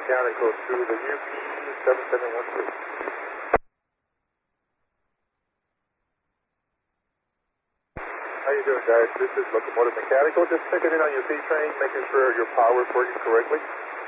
Mechanical to the UP 7713. How you doing, guys? This is Locomotive Mechanical. Just checking in on your C-Train, making sure your power is working correctly.